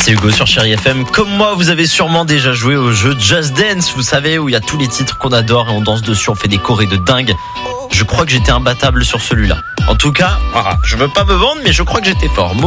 C'est Hugo sur Chérie FM. Comme moi, vous avez sûrement déjà joué au jeu Just Dance, vous savez, où il y a tous les titres qu'on adore et on danse dessus, on fait des chorés de dingue. Je crois que j'étais imbattable sur celui-là. En tout cas, je veux pas me vendre, mais je crois que j'étais fort.